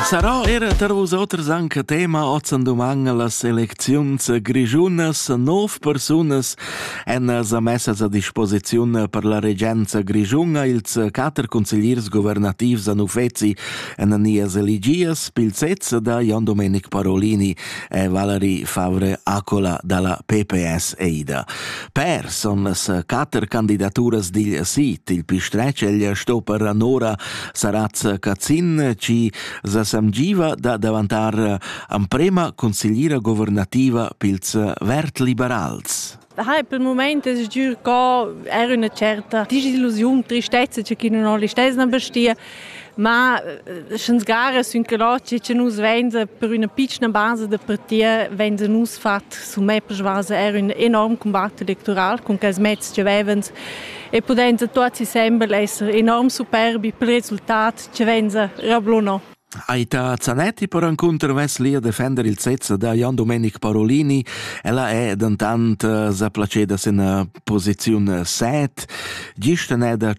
Sarò era per vosotres anche tema oggi domani las eleczions grigiunas. 9 personas hanno messe a disposizione per la reggenza grigiuna. Ils 4 consigliers governatius hanno uffizi hanno nies eligias, pilzez da Jan Domenic Parolini e Valerie Favre Acola dalla PPS EIDA. Per son las 4 candidaturas d'il sit, il pistrec egl sto per Nora Saraz Cazin, ci samgiva da davantar am prima consigliera governativa pils Vert Liberals. Per il momento è giuro che era una certa disillusione, tristezza che non ho l'istessa bestia, ma schens gara sun che ci nus venza per una piccola base di partita venza nus fat su me per svasa era un enorme combatto elettoral con che smetz che avevans e potenza tutti sembra essere enorme superbi per il risultato che venza rablono. Aita Zanetti per incontro ves lì a defendere il sezzo da Jan Domenic Parolini. Ella è d'intant zaplaceda in posizione 7. Gistene da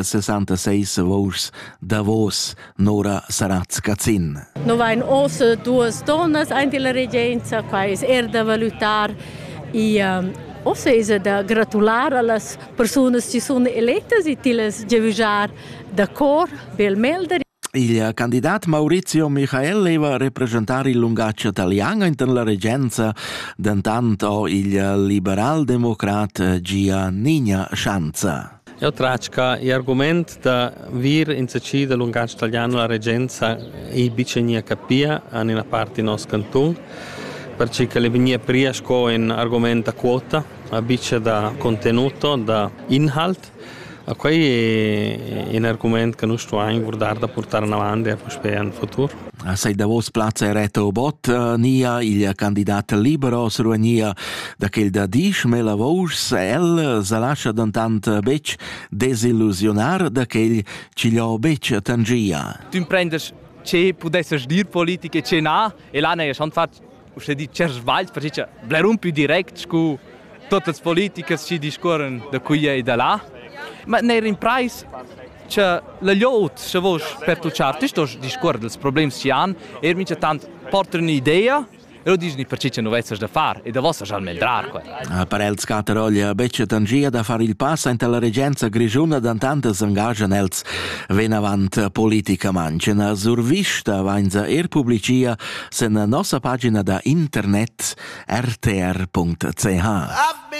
166 voci da vos Nora Saraz Cazin. No vain ossa 2 donnas in della reggenza, qua è da valutare e ossa è da gratulare alle persone che sono elette e tiles giudicar d'accordo bel meldere. Il candidato Maurizio Michael leva rappresentare il lungaggio italiano in la reggenza, d'intanto il liberal democrat Giannina Schanza. Io traccio gli argomenti da vir in sacci del lungaggio italiano la reggenza e bisogna capire nella parte del nostro canton, perché le vigne priesco in argomento a quota, a bice da contenuto, da inhalt. Qui è un argomento che noi stiamo guardando da portare avanti e per il futuro. Sei da vos plazza e reto bot, nia il candidato libero sruania da quel da dish me la vos el se lascia d'intant bec desillusionar da quel ci l'ho bec tangia. Tu prendes che potesses dir politica e che na e là ne schon fat usted di cersvalt perché blerum più direct cu tutte le politiche si discorren da qui e da là. Ma nel in price che la lot se vos per tu chart sto discordo dels problems si han mi tant porta un'idea e lo dici perché non vezes da far e da vostra già meldrar qua. Per els cateroglia becce tangia da fare il passo in la reggenza grigiuna d'antante s'engagia nels venavant politica mancena survista vainza pubblicia se na nostra pagina da internet rtr.ch.